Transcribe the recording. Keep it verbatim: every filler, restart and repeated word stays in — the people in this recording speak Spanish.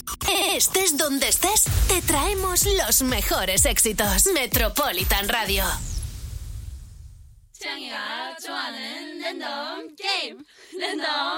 Estés donde estés, te traemos los mejores éxitos. Metropolitan Radio. 창이가 좋아하는 랜덤 게임 랜덤